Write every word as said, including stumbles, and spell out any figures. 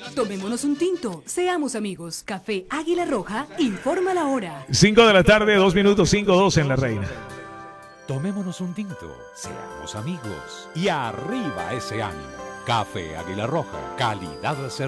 Tomémonos un tinto, seamos amigos. Café Águila Roja, informa la hora. cinco de la tarde, dos minutos, cinco dos en La Reina. Tomémonos un tinto, seamos amigos y arriba ese ánimo. Café Águila Roja, calidad de servicio.